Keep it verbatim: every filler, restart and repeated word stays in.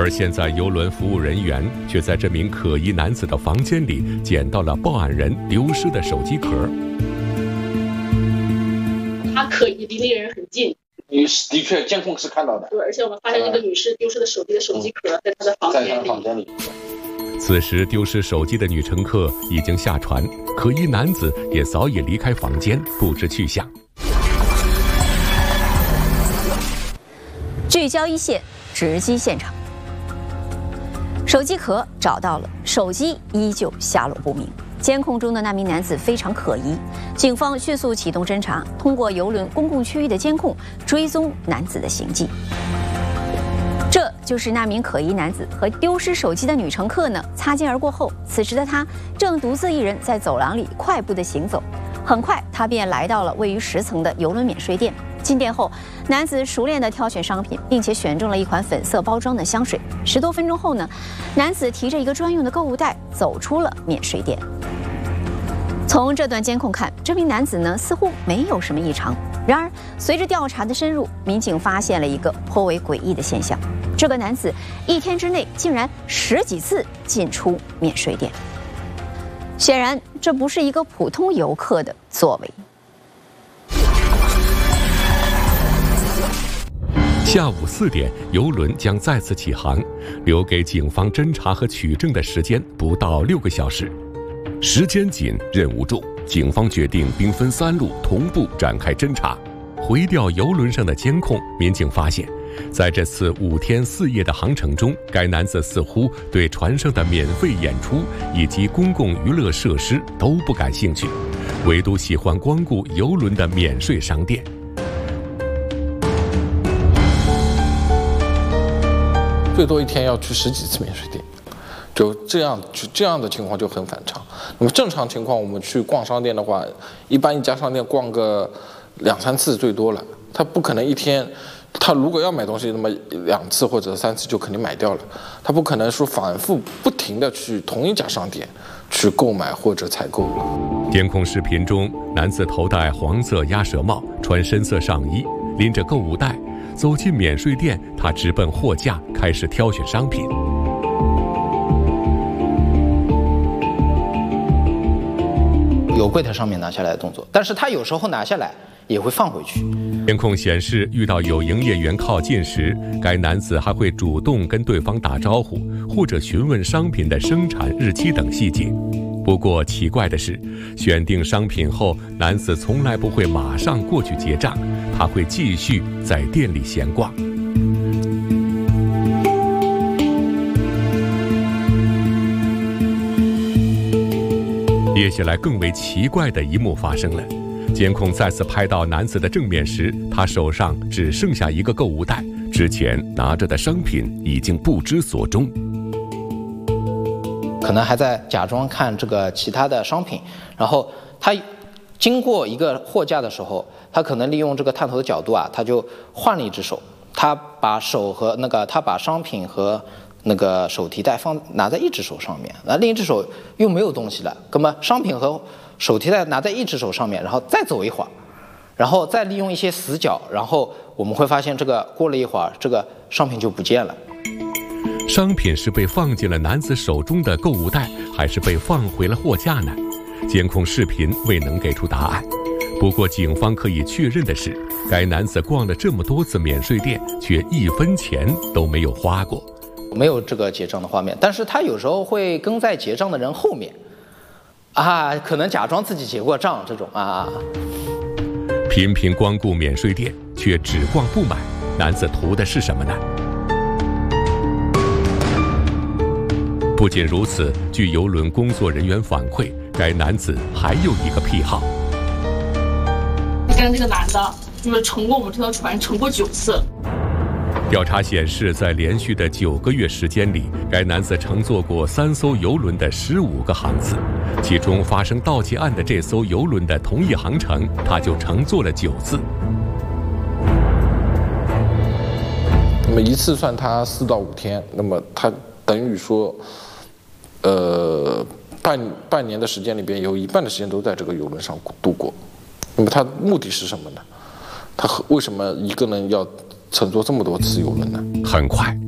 而现在，邮轮服务人员却在这名可疑男子的房间里捡到了报案人丢失的手机壳。 他可疑，离那个人很近。 女士的确监控是看到的。 对，而且我们发现那个女士丢失的手机的手机壳在她的房间里。在她的房间里。 此时，丢失手机的女乘客已经下船，可疑男子也早已离开房间，不知去向。 聚焦一线，直击现场。手机壳找到了，手机依旧下落不明。监控中的那名男子非常可疑，警方迅速启动侦查，通过邮轮公共区域的监控追踪男子的行迹。这就是那名可疑男子和丢失手机的女乘客呢擦肩而过后，此时的他正独自一人在走廊里快步的行走。很快，他便来到了位于十层的邮轮免税店。进店后，男子熟练地挑选商品，并且选中了一款粉色包装的香水。十多分钟后呢，男子提着一个专用的购物袋走出了免税店。从这段监控看，这名男子呢似乎没有什么异常。然而，随着调查的深入，民警发现了一个颇为诡异的现象：这个男子一天之内竟然十几次进出免税店。显然，这不是一个普通游客的作为。 下午四点，邮轮将再次起航，留给警方侦查和取证的时间不到六个小时。时间紧，任务重，警方决定兵分三路，同步展开侦查。回调邮轮上的监控，民警发现，在这次五天四夜的航程中，该男子似乎对船上的免费演出以及公共娱乐设施都不感兴趣，唯独喜欢光顾邮轮的免税商店。 最多一天要去十几次免税店，就这样，就这样的情况就很反常。那么正常情况，我们去逛商店的话，一般一家商店逛个两三次最多了。他不可能一天，他如果要买东西，那么两次或者三次就肯定买掉了。他不可能说反复不停的去同一家商店去购买或者采购。 监控视频中，男子头戴黄色鸭舌帽，穿深色上衣，拎着购物袋。走进免税店，他直奔货架，开始挑选商品。 有柜台上面拿下来的动作，但是他有时候拿下来也会放回去。 监控显示，遇到有营业员靠近时，该男子还会主动跟对方打招呼，或者询问商品的生产日期等细节。不过奇怪的是，选定商品后，男子从来不会马上过去结账，他会继续在店里闲逛。接下来更为奇怪的一幕发生了，监控再次拍到男子的正面时，他手上只剩下一个购物袋，之前拿着的商品已经不知所终。 可能还在假装看这个其他的商品，然后他经过一个货架的时候，他可能利用这个探头的角度啊，他就换了一只手，他把手和那个他把商品和那个手提袋放拿在一只手上面，那另一只手又没有东西了，那么商品和手提袋拿在一只手上面，然后再走一会儿，然后再利用一些死角，然后我们会发现这个过了一会儿，这个商品就不见了。 商品是被放进了男子手中的购物袋，还是被放回了货架呢？监控视频未能给出答案。不过警方可以确认的是，该男子逛了这么多次免税店，却一分钱都没有花过。 没有这个结账的画面，但是他有时候会跟在结账的人后面，啊，可能假装自己结过账这种啊。 频频光顾免税店，却只逛不买，男子图的是什么呢？不仅如此，据邮轮工作人员反馈，该男子还有一个癖好。 你看这个男的，就是乘过我们这条船乘过九次。 调查显示，在连续的九个月时间里，该男子乘坐过三艘邮轮的十五个航次，其中发生盗窃案的这艘邮轮的同一航程，他就乘坐了九次。 那么一次算他四到五天，那么他等于说，呃，半半年的时间里边有一半的时间都在这个邮轮上度过。那么他目的是什么呢？他为什么一个人要乘坐这么多次邮轮呢？ 很快，